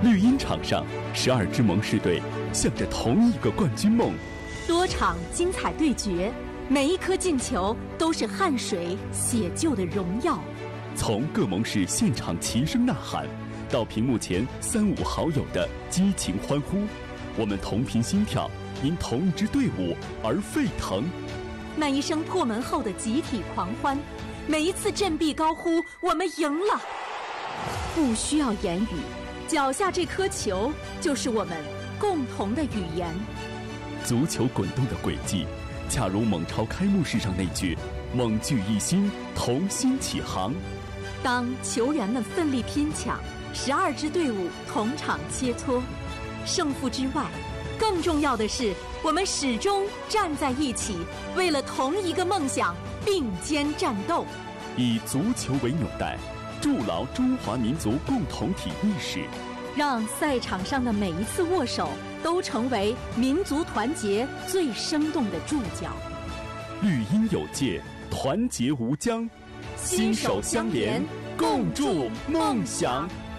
绿茵场上，12支盟誓队向着同一个冠军梦。 多场精彩对决，每一颗进球都是汗水写就的荣耀。 从各盟誓现场齐声呐喊，到屏幕前3、5好友的激情欢呼，我们同频心跳，因同一支队伍而沸腾。 那一声破门后的集体狂欢，每一次振臂高呼“我们赢了”，不需要言语，脚下这颗球就是我们共同的语言。 足球滚动的轨迹，恰如蒙超开幕式上那句“盟聚一心，同心起航”。 当球员们奋力拼抢，12支队伍同场切磋，胜负之外，更重要的是，我们始终站在一起，为了同一个梦想并肩战斗。 以足球为纽带，筑牢中华民族共同体意识， 让赛场上的每一次握手都成为民族团结最生动的注脚。 绿茵有界，团结无疆，心手相连，共筑梦想。